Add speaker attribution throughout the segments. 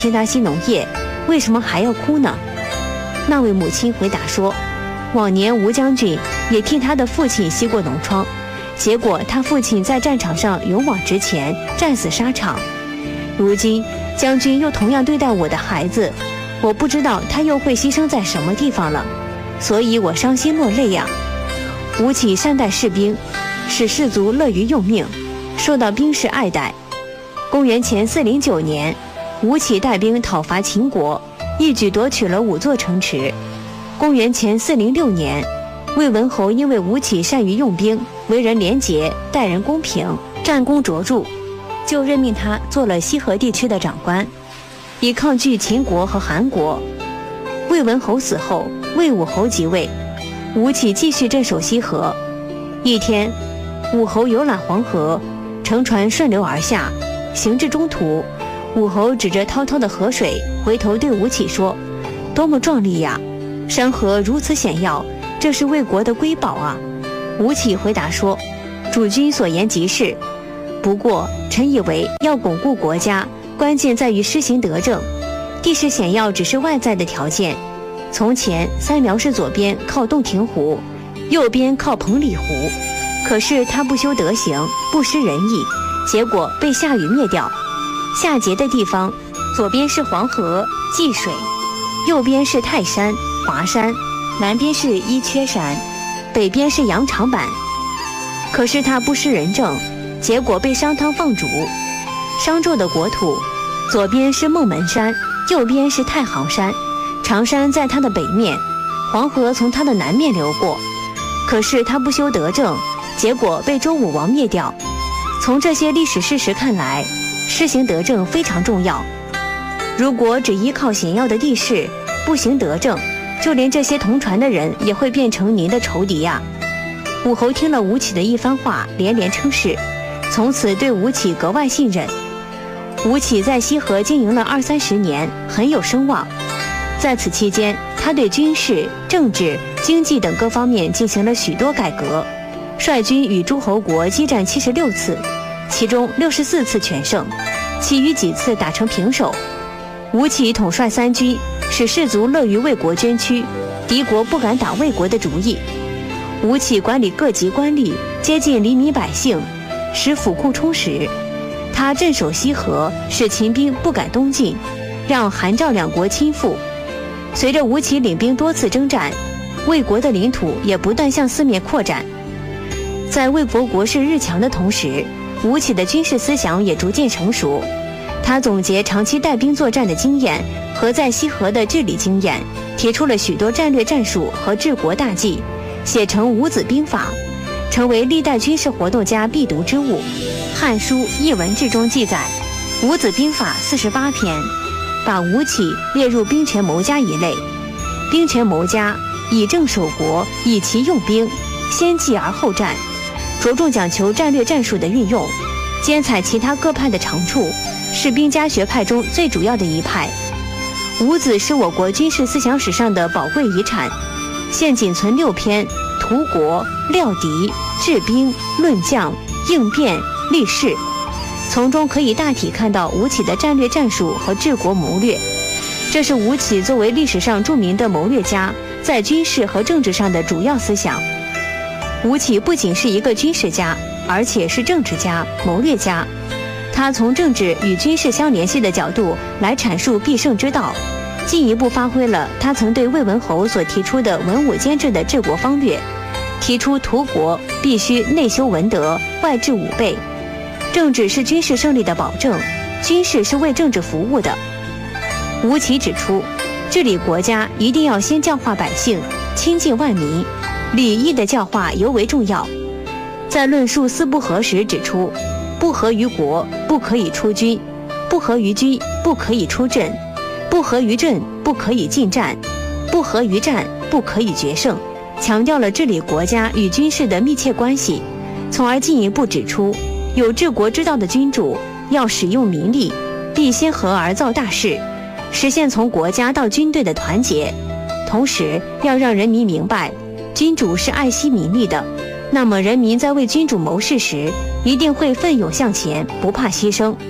Speaker 1: 替他吸农业，为什么还要哭呢？那位母亲回答说，往年吴将军也替他的父亲吸过脓疮，结果他父亲在战场上勇往直前，战死沙场。如今将军又同样对待我的孩子，我不知道他又会牺牲在什么地方了，所以我伤心落泪呀。吴起善待士兵，使士卒乐于用命，受到兵士爱戴。公元前409年，吴起带兵讨伐秦国，一举夺取了5座城池。公元前406年，魏文侯因为吴起善于用兵，为人廉洁，待人公平，战功卓著，就任命他做了西河地区的长官，以抗拒秦国和韩国。魏文侯死后，魏武侯即位，吴起继续镇守西河。一天，武侯游览黄河，乘船顺流而下，行至中途，武侯指着滔滔的河水，回头对吴起说，多么壮丽呀，山河如此险要，这是魏国的瑰宝啊。吴起回答说，主君所言极是，不过臣以为要巩固国家，关键在于施行德政，地势险要只是外在的条件。从前三苗氏左边靠洞庭湖，右边靠彭蠡湖，可是他不修德行，不施仁义，结果被夏禹灭掉。夏桀的地方，左边是黄河、济水，右边是泰山、华山，南边是伊阙山，北边是羊肠坂。可是他不施仁政，结果被商汤放逐。商纣的国土，左边是孟门山，右边是太行山，长山在他的北面，黄河从他的南面流过。可是他不修德政，结果被周武王灭掉。从这些历史事实看来，施行德政非常重要。如果只依靠险要的地势，不行德政，就连这些同船的人也会变成您的仇敌呀。武侯听了吴起的一番话，连连称是，从此对吴起格外信任。吴起在西河经营了20-30年，很有声望。在此期间，他对军事、政治、经济等各方面进行了许多改革，率军与诸侯国激战76次，其中64次全胜，其余几次打成平手。吴起统帅3军，使士卒乐于为国捐躯，敌国不敢打魏国的主意。吴起管理各级官吏，接近黎民百姓，使府库充实。他镇守西河，使秦兵不敢东进，让韩赵两国亲附。随着吴起领兵多次征战，魏国的领土也不断向四面扩展。在魏国国势日强的同时，吴起的军事思想也逐渐成熟。他总结长期带兵作战的经验和在西河的治理经验，提出了许多战略战术和治国大计，写成《五子兵法》，成为历代军事活动家必读之物。《汉书·艺文志》中记载，《五子兵法》48篇，把吴起列入兵权谋家一类。兵权谋家以政守国，以其用兵，先计而后战，着重讲求战略战术的运用，兼采其他各派的长处，是兵家学派中最主要的一派。五子是我国军事思想史上的宝贵遗产，现仅存6篇：图国、料敌、治兵、论将、应变、立事。从中可以大体看到吴起的战略战术和治国谋略。这是吴起作为历史上著名的谋略家，在军事和政治上的主要思想。吴起不仅是一个军事家，而且是政治家、谋略家。他从政治与军事相联系的角度来阐述必胜之道，进一步发挥了他曾对魏文侯所提出的文武兼治的治国方略，提出图国必须内修文德，外治武备。政治是军事胜利的保证，军事是为政治服务的。吴起指出，治理国家一定要先教化百姓，亲近万民，礼义的教化尤为重要。在论述四不和时指出，不和于国，不可以出军；不和于军，不可以出阵；不和于阵，不可以进战；不和于战，不可以决胜。强调了治理国家与军事的密切关系，从而进一步指出，有治国之道的君主要使用民力，必先和而造大事，实现从国家到军队的团结。同时要让人民明白，君主是爱惜民力的，那么人民在为君主谋事时，一定会奋勇向前，不怕牺牲。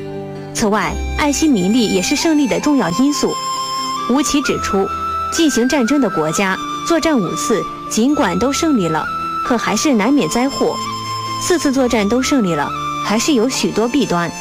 Speaker 1: 此外，爱惜民力也是胜利的重要因素。吴起指出，进行战争的国家作战5次，尽管都胜利了，可还是难免灾祸；4次作战都胜利了，还是有许多弊端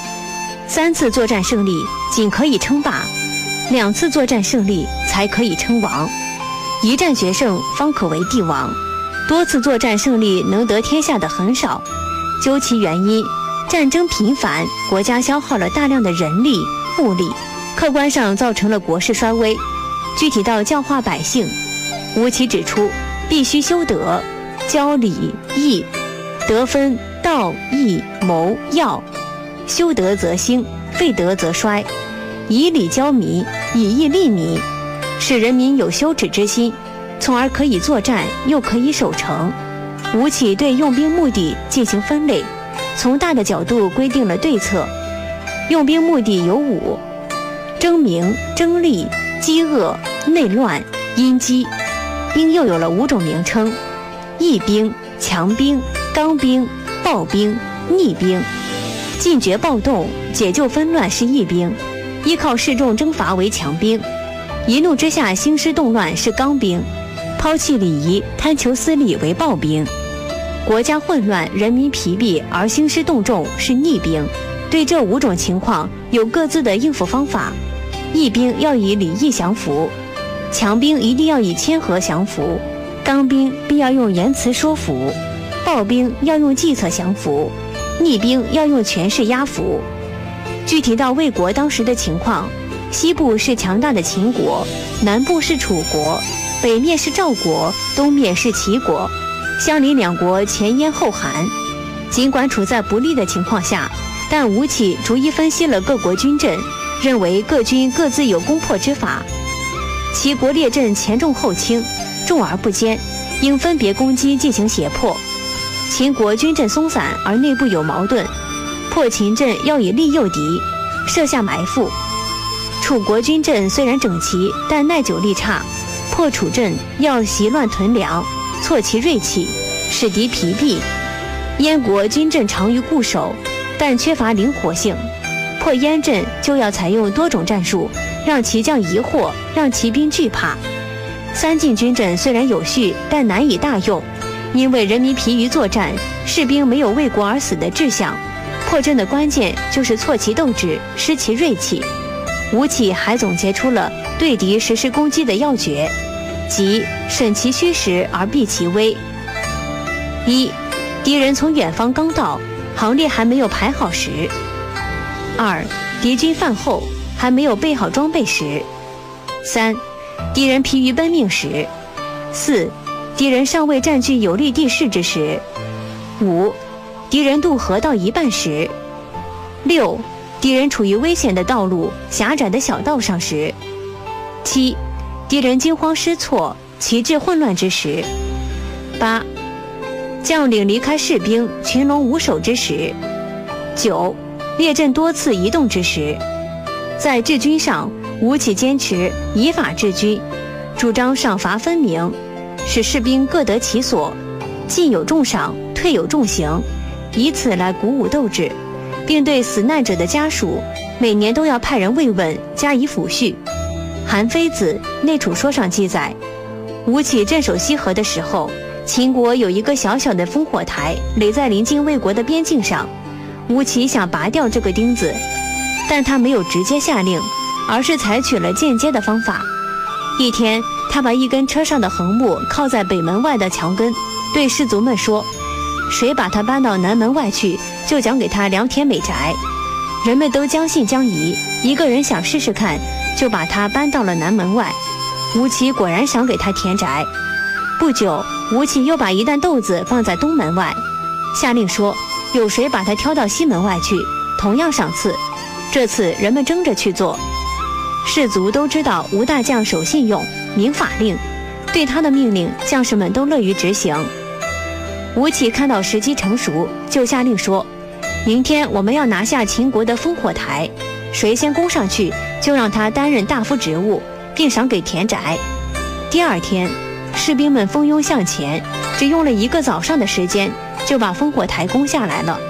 Speaker 1: ；3次作战胜利仅可以称霸，2次作战胜利才可以称王。一战决胜方可为帝王，多次作战胜利能得天下的很少。究其原因，战争频繁，国家消耗了大量的人力物力，客观上造成了国势衰微。具体到教化百姓，吴起指出，必须修德，教礼义，德分道义谋要，修德则兴，废德则衰，以礼教民，以义利民，使人民有羞耻之心，从而可以作战，又可以守城。吴起对用兵目的进行分类，从大的角度规定了对策。用兵目的有5：争名、争利、饥饿、内乱、阴饥。兵又有了5种名称：义兵、强兵、刚兵、暴兵、逆兵。禁绝暴动、解救纷乱是义兵，依靠示众征伐为强兵，一怒之下兴师动乱是刚兵，抛弃礼仪、贪求私利为暴兵。国家混乱，人民疲弊而兴师动众是逆兵。对这5种情况有各自的应付方法。义兵要以礼义降服，强兵一定要以谦和降服，刚兵必要用言辞说服，暴兵要用计策降服，逆兵要用权势压服。具体到魏国当时的情况，西部是强大的秦国，南部是楚国，北面是赵国，东面是齐国，相邻2国前燕后韩。尽管处在不利的情况下，但吴起逐一分析了各国军阵，认为各军各自有攻破之法。齐国列阵前重后轻，重而不坚，应分别攻击进行胁迫。秦国军阵松散而内部有矛盾，破秦阵要以利诱敌，设下埋伏。楚国军阵虽然整齐，但耐久力差，破楚阵要袭乱屯粮，挫其锐气，使敌疲弊。燕国军阵长于固守，但缺乏灵活性，破燕阵就要采用多种战术，让骑将疑惑，让骑兵惧怕。三晋军阵虽然有序，但难以大用，因为人民疲于作战，士兵没有为国而死的志向。破阵的关键就是挫其斗志，失其锐气。吴起还总结出了对敌实施攻击的要诀，即审其虚实而避其危。1. 敌人从远方刚到，行列还没有排好时。2. 敌军犯后，还没有备好装备时。3. 敌人疲于奔命时。4. 敌人尚未占据有利地势之时。5. 敌人渡河到一半时。6. 敌人处于危险的道路、狭窄的小道上时。7. 敌人惊慌失措、旗帜混乱之时。8. 将领离开士兵、群龙无首之时。9. 列阵多次移动之时。在治军上，吴起坚持以法治军，主张赏罚分明，使士兵各得其所，进有重赏，退有重刑，以此来鼓舞斗志，并对死难者的家属每年都要派人慰问，加以抚恤。韩非子《内储说》上记载，吴起镇守西河的时候，秦国有一个小小的烽火台垒在临近魏国的边境上，吴起想拔掉这个钉子，但他没有直接下令，而是采取了间接的方法。一天，他把一根车上的横木靠在北门外的墙根，对士卒们说，谁把它搬到南门外去，就奖给他良田美宅。人们都将信将疑，一个人想试试看，就把他搬到了南门外。吴起果然赏给他田宅。不久，吴起又把一担豆子放在东门外，下令说，有谁把他挑到西门外去，同样赏赐。这次人们争着去做，士卒都知道吴大将守信用，明法令，对他的命令将士们都乐于执行。吴起看到时机成熟，就下令说，明天我们要拿下秦国的烽火台，谁先攻上去，就让他担任大夫职务，并赏给田宅。第二天，士兵们蜂拥向前，只用了1个早上的时间，就把烽火台攻下来了。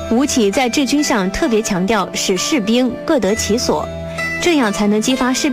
Speaker 1: 吴起在治军上特别强调使士兵各得其所，这样才能激发士兵